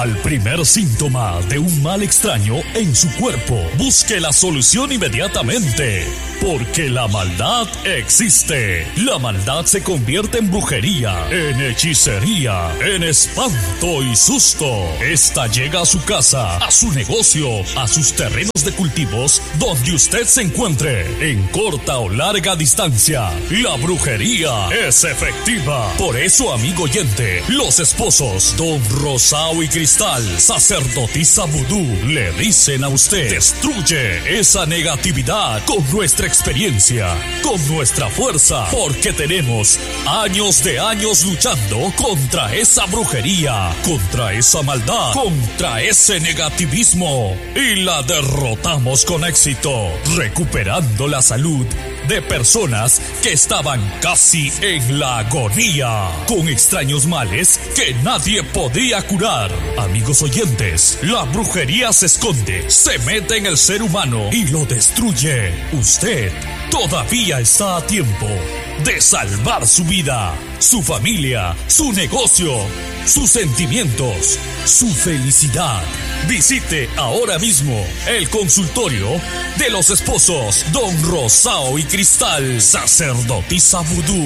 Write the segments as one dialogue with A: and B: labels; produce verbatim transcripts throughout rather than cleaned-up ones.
A: Al primer síntoma de un mal extraño en su cuerpo, busque la solución inmediatamente, porque la maldad existe. La maldad se convierte en brujería, en hechicería, en espanto y susto. Esta llega a su casa, a su negocio, a sus terrenos de cultivos, donde usted se encuentre, en corta o larga distancia. La brujería es efectiva. Por eso, amigo oyente, los esposos Don Rosao y Cristal, sacerdotisa vudú, le dicen a usted: destruye esa negatividad con nuestra experiencia, con nuestra fuerza, porque tenemos años de años luchando contra esa brujería, contra esa maldad, contra ese negativismo, y la derrotamos con éxito, recuperando la salud de personas que estaban casi en la agonía, con extraños males que nadie podía curar. Amigos oyentes, la brujería se esconde, se mete en el ser humano y lo destruye. Usted todavía está a tiempo de salvar su vida, su familia, su negocio, sus sentimientos, su felicidad. Visite ahora mismo el consultorio de los esposos Don Rosao y Cristal, sacerdotisa vudú.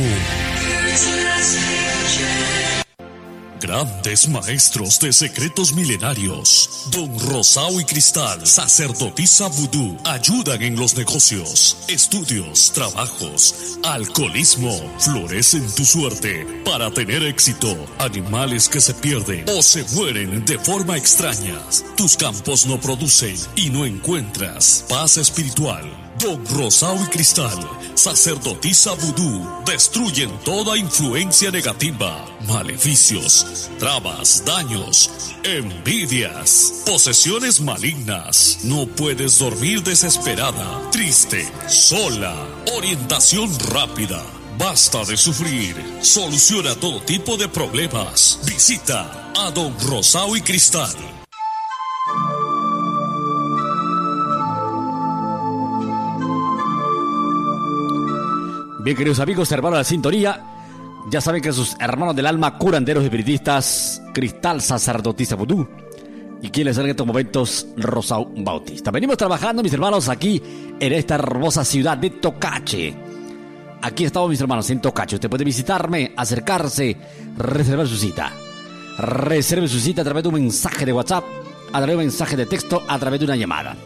A: Grandes maestros de secretos milenarios, Don Rosao y Cristal, sacerdotisa vudú, ayudan en los negocios, estudios, trabajos, alcoholismo. Florecen tu suerte para tener éxito. Animales que se pierden o se mueren de forma extraña. Tus campos no producen y no encuentras paz espiritual. Don Rosao y Cristal, sacerdotisa vudú, destruyen toda influencia negativa, maleficios, trabas, daños, envidias, posesiones malignas. No puedes dormir desesperada, triste, sola. Orientación rápida. Basta de sufrir. Soluciona todo tipo de problemas. Visita a Don Rosao y Cristal.
B: Bien, queridos amigos, hermanos de la sintonía, ya saben que sus hermanos del alma, curanderos espiritistas, Cristal, sacerdotisa vudú, y quien les sale en estos momentos, Rosao Bautista. Venimos trabajando, mis hermanos, aquí en esta hermosa ciudad de Tocache. Aquí estamos, mis hermanos, en Tocache. Usted puede visitarme, acercarse, reservar su cita. Reserve su cita a través de un mensaje de WhatsApp, a través de un mensaje de texto, a través de una llamada.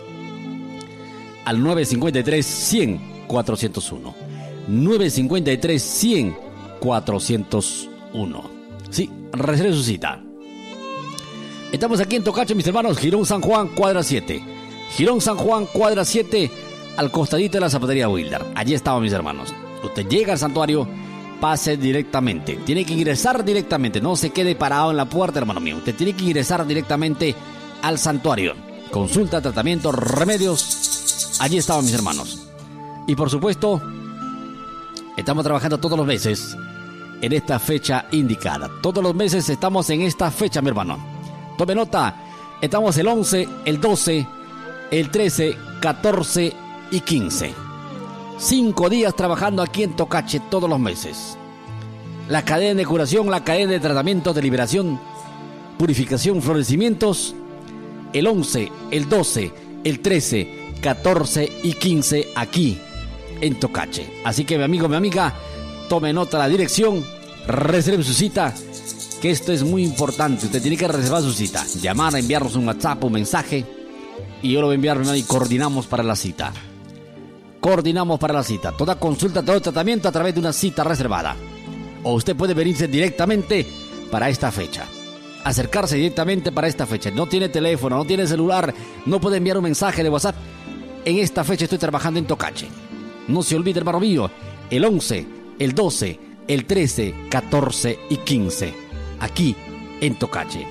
B: Al nueve cinco tres, cien, cuatrocientos uno. nueve cinco tres, cien, cuatrocientos uno. Sí, reserve su cita. Estamos aquí en Tocache, mis hermanos, Girón San Juan, cuadra siete. Girón San Juan, cuadra siete, al costadito de la zapatería Wilder. Allí estamos, mis hermanos. Usted llega al santuario, pase directamente. Tiene que ingresar directamente, no se quede parado en la puerta, hermano mío. Usted tiene que ingresar directamente al santuario. Consulta, tratamiento, remedios. Allí estamos, mis hermanos. Y por supuesto, estamos trabajando todos los meses en esta fecha indicada. Todos los meses estamos en esta fecha, mi hermano. Tome nota, estamos el once, el doce, el trece, catorce y quince. Cinco días trabajando aquí en Tocache todos los meses. La cadena de curación, la cadena de tratamiento, de liberación, purificación, florecimientos. El once, el doce, el trece, catorce y quince aquí en Tocache. Así que, mi amigo, mi amiga, tome nota de la dirección, reserve su cita, que esto es muy importante. Usted tiene que reservar su cita, llamar, enviarnos un WhatsApp, un mensaje, y yo lo voy a enviar y coordinamos para la cita. Coordinamos para la cita. Toda consulta, todo tratamiento a través de una cita reservada. O usted puede venirse directamente para esta fecha. Acercarse directamente para esta fecha. No tiene teléfono, no tiene celular, no puede enviar un mensaje de WhatsApp. En esta fecha estoy trabajando en Tocache. No se olvide, hermano mío, el once, el doce, el trece, catorce y quince, aquí en Tocache.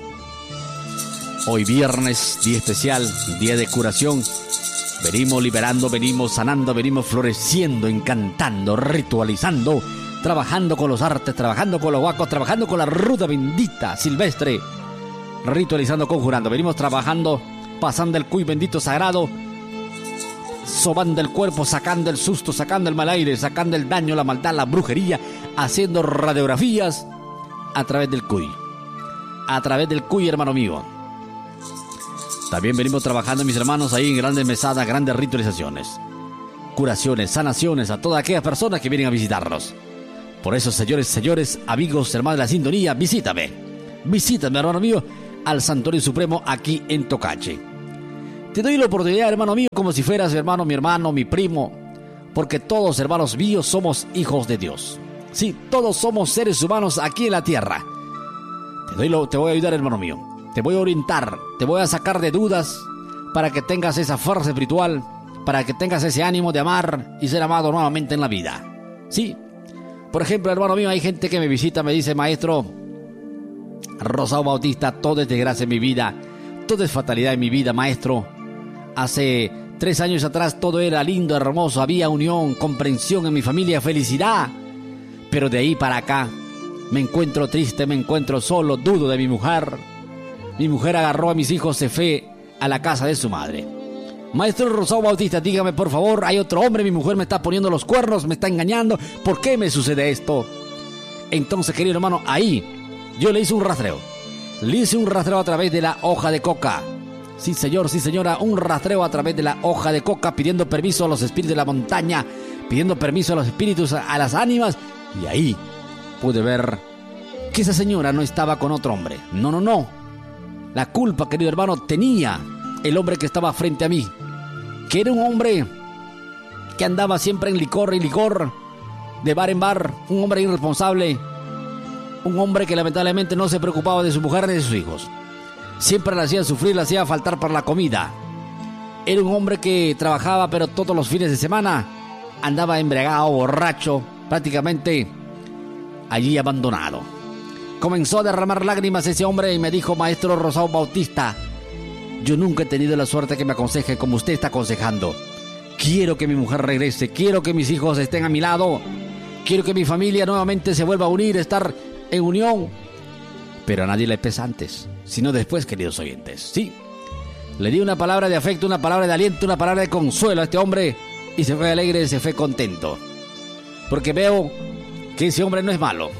B: Hoy viernes, día especial, día de curación. Venimos liberando, venimos sanando, venimos floreciendo, encantando, ritualizando, trabajando con los artes, trabajando con los huacos, trabajando con la ruda bendita silvestre, ritualizando, conjurando. Venimos trabajando, pasando el cuy bendito sagrado, sobando el cuerpo, sacando el susto, sacando el mal aire, sacando el daño, la maldad, la brujería, haciendo radiografías a través del cuy. A través del cuy, hermano mío. También venimos trabajando, mis hermanos, ahí en grandes mesadas, grandes ritualizaciones, curaciones, sanaciones a todas aquellas personas que vienen a visitarnos. Por eso, señores, señores, amigos, hermanos de la sintonía, visítame. Visítame, hermano mío, al Santuario Supremo aquí en Tocache. Te doy la oportunidad, hermano mío, como si fueras hermano, mi hermano, mi primo, porque todos, hermanos míos, somos hijos de Dios. Sí, todos somos seres humanos aquí en la tierra. Te doy lo, te voy a ayudar, hermano mío. Te voy a orientar, te voy a sacar de dudas para que tengas esa fuerza espiritual, para que tengas ese ánimo de amar y ser amado nuevamente en la vida. Sí, por ejemplo, hermano mío, hay gente que me visita, me dice: maestro Rosao Bautista, todo es desgracia en mi vida, todo es fatalidad en mi vida, maestro. Hace tres años atrás todo era lindo, hermoso, había unión, comprensión en mi familia, felicidad. Pero de ahí para acá me encuentro triste, me encuentro solo, dudo de mi mujer. Mi mujer agarró a mis hijos, se fue a la casa de su madre. Maestro Rosao Bautista, dígame por favor, hay otro hombre, mi mujer me está poniendo los cuernos, me está engañando, ¿por qué me sucede esto? Entonces, querido hermano, ahí yo le hice un rastreo. Le hice un rastreo a través de la hoja de coca. Sí, señor, sí, señora, un rastreo a través de la hoja de coca, pidiendo permiso a los espíritus de la montaña, pidiendo permiso a los espíritus, a las ánimas, y ahí pude ver que esa señora no estaba con otro hombre. No, no, no. La culpa, querido hermano, tenía el hombre que estaba frente a mí, que era un hombre que andaba siempre en licor y licor, de bar en bar, un hombre irresponsable, un hombre que lamentablemente no se preocupaba de su mujer ni de sus hijos. Siempre la hacía sufrir, la hacía faltar para la comida. Era un hombre que trabajaba, pero todos los fines de semana andaba embriagado, borracho, prácticamente allí abandonado. Comenzó a derramar lágrimas ese hombre y me dijo: maestro Rosao Bautista, yo nunca he tenido la suerte que me aconseje como usted está aconsejando. Quiero que mi mujer regrese, quiero que mis hijos estén a mi lado, quiero que mi familia nuevamente se vuelva a unir, estar en unión. Pero a nadie le pesa antes, sino después, queridos oyentes. Sí, le di una palabra de afecto, una palabra de aliento, una palabra de consuelo a este hombre y se fue alegre, se fue contento. Porque veo que ese hombre no es malo,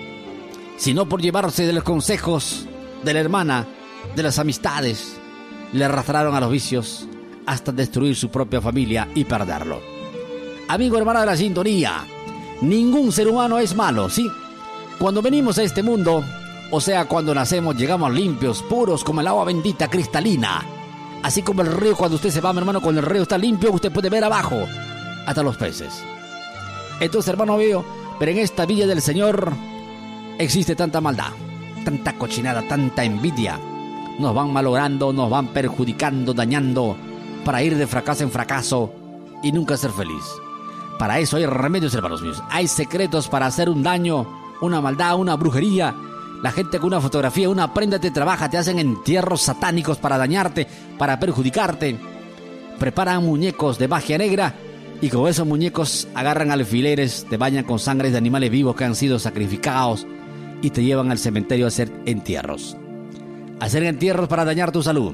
B: sino por llevarse de los consejos de la hermana, de las amistades, le arrastraron a los vicios hasta destruir su propia familia y perderlo. Amigo, hermana de la sintonía, ningún ser humano es malo, ¿sí? Cuando venimos a este mundo, o sea, cuando nacemos, llegamos limpios, puros, como el agua bendita, cristalina. Así como el río, cuando usted se va, mi hermano, cuando el río está limpio, usted puede ver abajo hasta los peces. Entonces, hermano mío, pero en esta villa del Señor existe tanta maldad, tanta cochinada, tanta envidia. Nos van malogrando, nos van perjudicando, dañando, para ir de fracaso en fracaso y nunca ser feliz. Para eso hay remedios, hermanos míos. Hay secretos para hacer un daño, una maldad, una brujería. La gente con una fotografía, una prenda te trabaja, te hacen entierros satánicos para dañarte, para perjudicarte. Preparan muñecos de magia negra y con esos muñecos agarran alfileres, te bañan con sangre de animales vivos que han sido sacrificados y te llevan al cementerio a hacer entierros. Hacer entierros para dañar tu salud.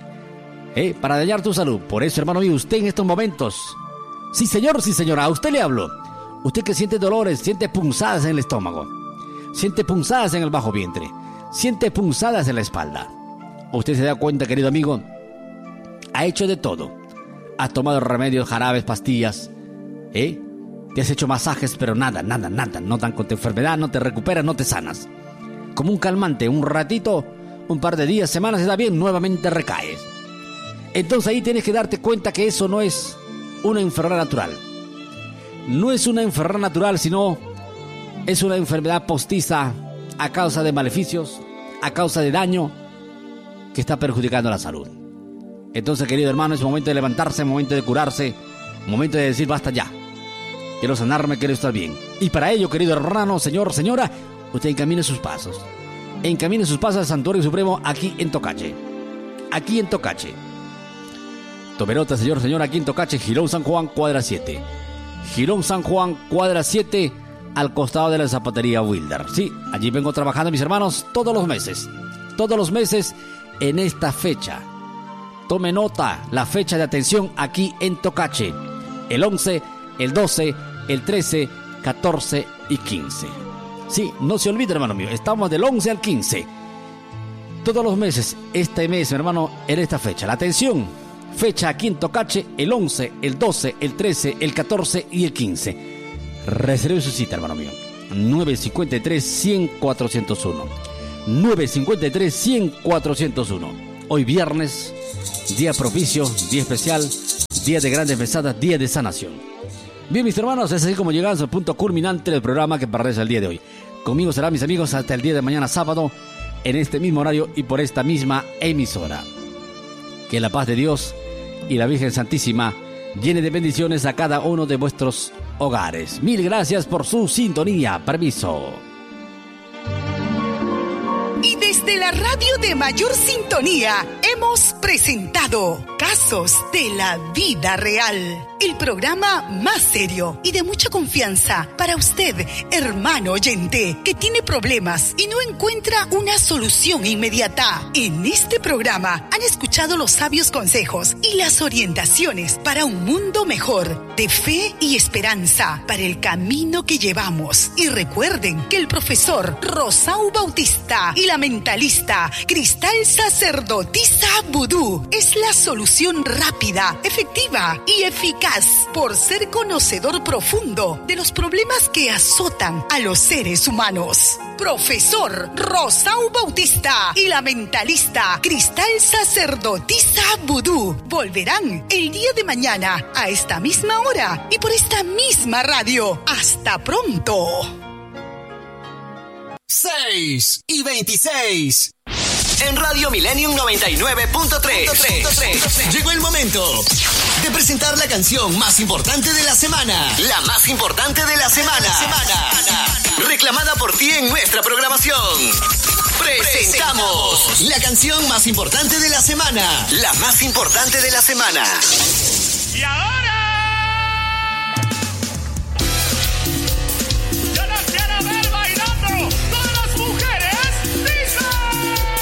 B: ¿Eh? Para dañar tu salud. Por eso, hermano mío, usted en estos momentos... Sí, señor, sí, señora, a usted le hablo. Usted que siente dolores, siente punzadas en el estómago, siente punzadas en el bajo vientre, siente punzadas en la espalda. Usted se da cuenta, querido amigo, ha hecho de todo. Has tomado remedios, jarabes, pastillas, ¿eh? Te has hecho masajes, pero nada, nada, nada. No dan con tu enfermedad, no te recuperas, no te sanas. Como un calmante, un ratito, un par de días, semanas, está bien, nuevamente recaes. Entonces ahí tienes que darte cuenta que eso no es una enfermedad natural. No es una enfermedad natural, sino es una enfermedad postiza a causa de maleficios, a causa de daño que está perjudicando la salud. Entonces, querido hermano, es momento de levantarse, momento de curarse, momento de decir basta ya. Quiero sanarme, quiero estar bien. Y para ello, querido hermano, señor, señora, usted encamine sus pasos. Encamine sus pasos al Santuario Supremo aquí en Tocache. Aquí en Tocache. Tome nota, señor, señora, aquí en Tocache, Girón San Juan, cuadra siete. Girón San Juan, cuadra siete, al costado de la zapatería Wilder. Sí, allí vengo trabajando, mis hermanos, todos los meses. Todos los meses en esta fecha. Tome nota, la fecha de atención aquí en Tocache. El once, el doce, el trece, catorce y quince. Sí, no se olvide, hermano mío, estamos del once al quince. todos los meses, este mes, mi hermano, en esta fecha. La atención, fecha aquí en Tocache, el once, el doce, el trece, el catorce y el quince. Reserve su cita, hermano mío. nueve cinco tres, cien, cuatrocientos uno. nueve cinco tres, cien, cuatrocientos uno. Hoy viernes, día propicio, día especial, día de grandes mesadas, día de sanación. Bien, mis hermanos, es así como llegamos al punto culminante del programa que parece el día de hoy. Conmigo será, mis amigos, hasta el día de mañana sábado, en este mismo horario y por esta misma emisora. Que la paz de Dios y la Virgen Santísima llene de bendiciones a cada uno de vuestros hogares. Mil gracias por su sintonía. Permiso.
C: Y desde la radio de mayor sintonía hemos presentado Casos de la Vida Real, el programa más serio y de mucha confianza para usted, hermano oyente, que tiene problemas y no encuentra una solución inmediata. En este programa han escuchado los sabios consejos y las orientaciones para un mundo mejor, de fe y esperanza para el camino que llevamos. Y recuerden que el profesor Rosau Bautista y la mentalista Cristal Sacerdotisa Vudú es la solución rápida, efectiva y eficaz por ser conocedor profundo de los problemas que azotan a los seres humanos. Profesor Rosau Bautista y la mentalista Cristal Sacerdotisa Vudú volverán el día de mañana a esta misma hora y por esta misma radio. ¡Hasta pronto!
D: seis y veintiséis. En Radio Millennium noventa y nueve punto tres. Llegó el momento de presentar la canción más importante de la semana. La más importante de la semana. Reclamada por ti en nuestra programación. Presentamos la canción más importante de la semana. La más importante de la semana.
E: Y ahora